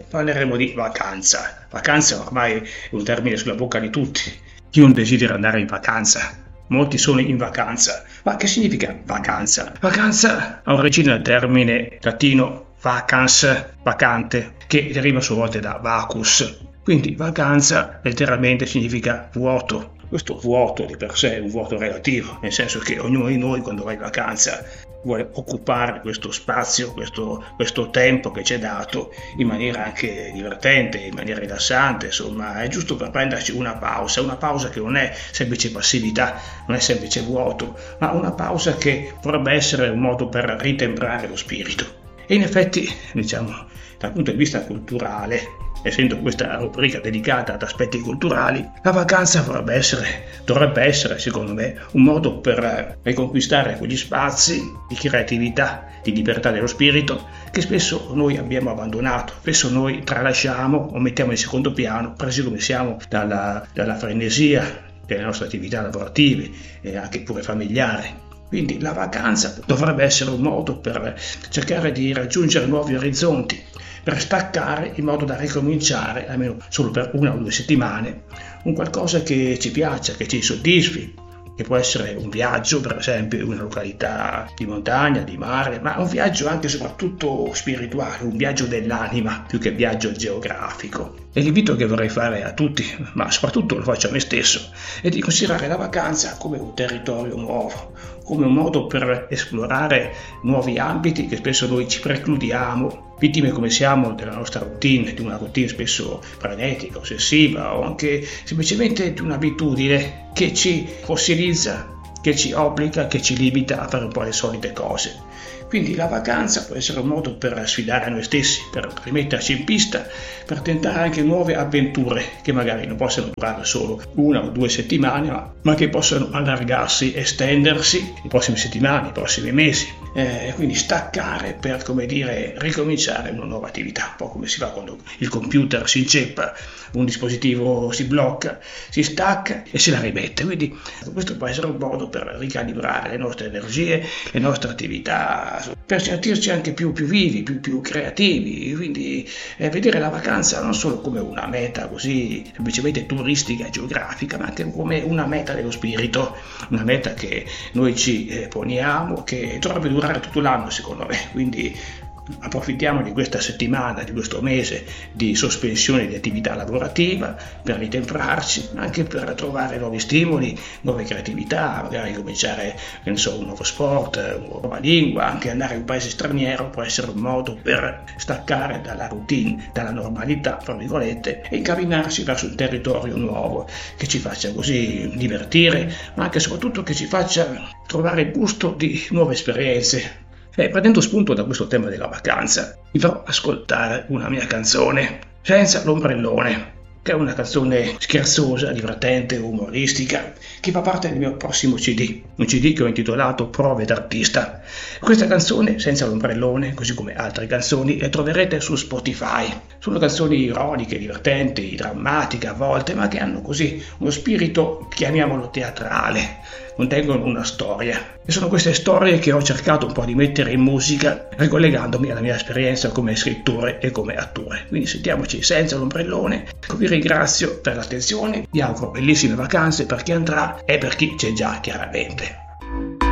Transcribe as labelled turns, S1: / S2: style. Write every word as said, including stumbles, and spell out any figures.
S1: parleremo di vacanza. Vacanza ormai è un termine sulla bocca di tutti. Chi non desidera andare in vacanza? Molti sono in vacanza. Ma che significa vacanza? Vacanza ha origine dal termine latino vacans, vacante, che deriva a sua volta da vacus. Quindi vacanza letteralmente significa vuoto. Questo vuoto di per sé è un vuoto relativo, nel senso che ognuno di noi quando va in vacanza vuole occupare questo spazio, questo, questo tempo che ci è dato in maniera anche divertente, in maniera rilassante, insomma è giusto per prenderci una pausa, una pausa che non è semplice passività, non è semplice vuoto, ma una pausa che potrebbe essere un modo per ritemprare lo spirito. E in effetti, diciamo, dal punto di vista culturale, essendo questa rubrica dedicata ad aspetti culturali, la vacanza dovrebbe essere, dovrebbe essere, secondo me, un modo per riconquistare quegli spazi di creatività, di libertà dello spirito che spesso noi abbiamo abbandonato, spesso noi tralasciamo o mettiamo in secondo piano, presi come siamo dalla, dalla frenesia delle nostre attività lavorative e anche pure familiari. Quindi la vacanza dovrebbe essere un modo per cercare di raggiungere nuovi orizzonti, per staccare in modo da ricominciare, almeno solo per una o due settimane, un qualcosa che ci piaccia, che ci soddisfi, che può essere un viaggio, per esempio, in una località di montagna, di mare, ma un viaggio anche e soprattutto spirituale, un viaggio dell'anima più che viaggio geografico. E l'invito che vorrei fare a tutti, ma soprattutto lo faccio a me stesso, è di considerare la vacanza come un territorio nuovo, come un modo per esplorare nuovi ambiti che spesso noi ci precludiamo, vittime come siamo della nostra routine, di una routine spesso frenetica, ossessiva o anche semplicemente di un'abitudine che ci fossilizza, che ci obbliga, che ci limita a fare un po' le solite cose. Quindi la vacanza può essere un modo per sfidare noi stessi, per rimetterci in pista, per tentare anche nuove avventure che magari non possono durare solo una o due settimane, ma, ma che possono allargarsi, estendersi le prossime settimane, i prossimi mesi. Eh, quindi staccare per, come dire, ricominciare una nuova attività, un po' come si fa quando il computer si inceppa, un dispositivo si blocca, si stacca e se la rimette. Quindi questo può essere un modo per ricalibrare le nostre energie, le nostre attività, per sentirci anche più, più vivi, più, più creativi. Quindi eh, vedere la vacanza non solo come una meta così semplicemente turistica e geografica, ma anche come una meta dello spirito, una meta che noi ci eh, poniamo, che dovrebbe durare tutto l'anno secondo me. Quindi approfittiamo di questa settimana, di questo mese di sospensione di attività lavorativa per ritemprarci, anche per trovare nuovi stimoli, nuove creatività, magari cominciare, che ne so, un nuovo sport, una nuova lingua, anche andare in un paese straniero può essere un modo per staccare dalla routine, dalla normalità, fra virgolette, e incamminarsi verso un territorio nuovo che ci faccia così divertire, ma anche e soprattutto che ci faccia trovare il gusto di nuove esperienze. E prendendo spunto da questo tema della vacanza, vi farò ascoltare una mia canzone, Senza l'ombrellone, che è una canzone scherzosa, divertente, umoristica, che fa parte del mio prossimo C D, un C D che ho intitolato Prove d'artista. Questa canzone, Senza l'ombrellone, così come altre canzoni, le troverete su Spotify. Sono canzoni ironiche, divertenti, drammatiche a volte, ma che hanno così uno spirito, chiamiamolo teatrale, contengono una storia. E sono queste storie che ho cercato un po' di mettere in musica, ricollegandomi alla mia esperienza come scrittore e come attore. Quindi sentiamoci Senza l'ombrellone. Vi ringrazio per l'attenzione, vi auguro bellissime vacanze per chi andrà e per chi c'è già chiaramente.